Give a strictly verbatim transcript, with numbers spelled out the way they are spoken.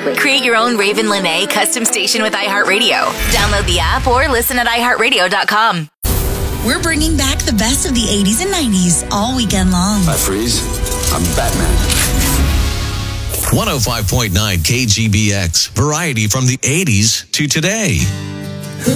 Create your own Raven Lene custom station with iHeartRadio. Download the app or listen at i heart radio dot com. We're bringing back the best of the eighties and nineties all weekend long. I freeze. I'm Batman. one oh five point nine K G B X. Variety from the eighties to today.